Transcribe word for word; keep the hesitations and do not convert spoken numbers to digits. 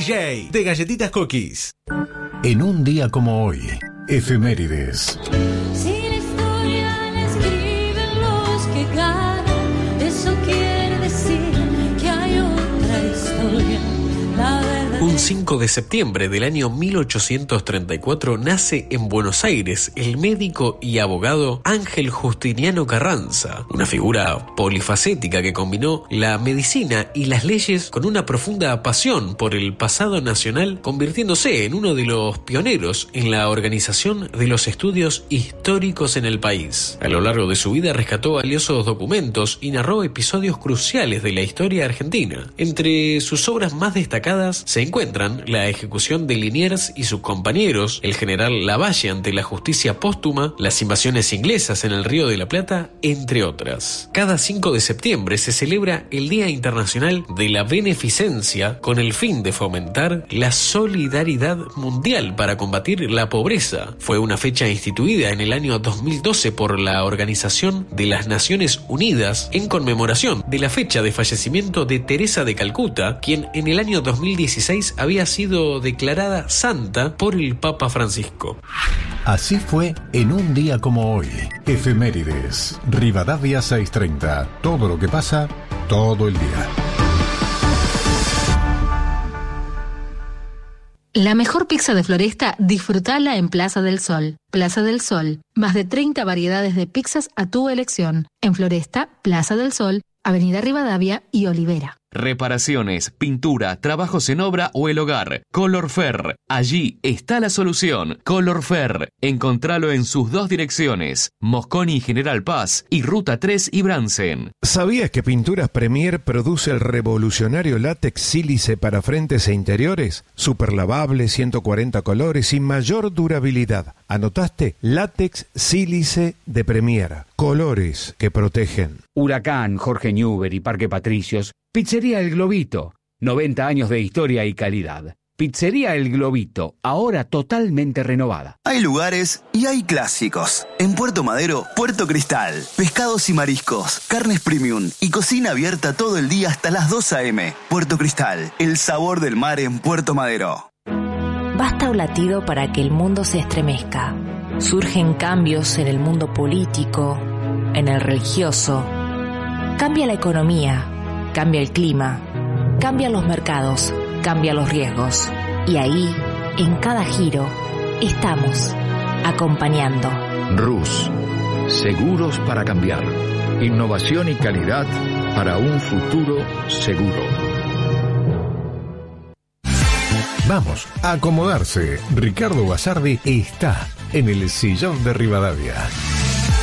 J de Galletitas Cookies. En un día como hoy, efemérides. Si la historia la escriben los que ganan, eso quiere decir que hay otra historia. La verdad. Un cinco de septiembre del año mil ochocientos treinta y cuatro nace en Buenos Aires el médico y abogado Ángel Justiniano Carranza, una figura polifacética que combinó la medicina y las leyes con una profunda pasión por el pasado nacional, convirtiéndose en uno de los pioneros en la organización de los estudios históricos en el país. A lo largo de su vida rescató valiosos documentos y narró episodios cruciales de la historia argentina. Entre sus obras más destacadas se encuentran la ejecución de Liniers y sus compañeros, el general Lavalle ante la justicia póstuma, las invasiones inglesas en el Río de la Plata, entre otras. Cada cinco de septiembre se celebra el Día Internacional de la Beneficencia con el fin de fomentar la solidaridad mundial para combatir la pobreza. Fue una fecha instituida en el año dos mil doce por la Organización de las Naciones Unidas en conmemoración de la fecha de fallecimiento de Teresa de Calcuta, quien en el año dos mil dieciséis había sido declarada santa por el Papa Francisco. Así fue en un día como hoy. Efemérides. Rivadavia seiscientos treinta. Todo lo que pasa, todo el día. La mejor pizza de Floresta, disfrutala en Plaza del Sol. Plaza del Sol. Más de treinta variedades de pizzas a tu elección. En Floresta, Plaza del Sol, Avenida Rivadavia y Olivera. Reparaciones, pintura, trabajos en obra o el hogar. Colorfer. Allí está la solución. Colorfer. Encontralo en sus dos direcciones. Mosconi y General Paz y Ruta tres y Bransen. ¿Sabías que Pinturas Premier produce el revolucionario látex sílice para frentes e interiores? Super lavable, ciento cuarenta colores y mayor durabilidad. ¿Anotaste? Látex sílice de Premier. Colores que protegen. Huracán, Jorge Newbery, Parque Patricios. Pizzería El Globito, noventa años de historia y calidad. Pizzería El Globito, ahora totalmente renovada. Hay lugares y hay clásicos. En Puerto Madero, Puerto Cristal. Pescados y mariscos, carnes premium y cocina abierta todo el día hasta las dos a eme. Puerto Cristal, el sabor del mar en Puerto Madero. Basta un latido para que el mundo se estremezca. Surgen cambios en el mundo político, en el religioso. Cambia la economía. Cambia el clima, cambian los mercados, cambian los riesgos. Y ahí, en cada giro, estamos acompañando. Rus, seguros para cambiar. Innovación y calidad para un futuro seguro. Vamos a acomodarse. Ricardo Basardi está en el sillón de Rivadavia.